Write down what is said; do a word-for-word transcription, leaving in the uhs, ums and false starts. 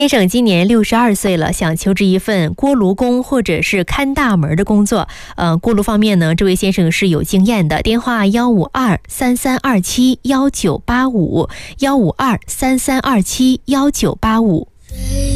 先生今年六十二岁了，想求职一份锅炉工或者是看大门的工作。呃，锅炉方面呢，这位先生是有经验的。电话幺五二三三二七幺九八五幺五二三三二七幺九八五。